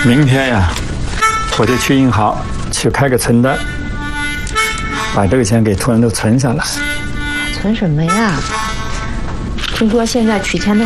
明天呀，我就去银行去开个存单，把这个钱给突然都存下来。 存什么呀？听说现在取钱都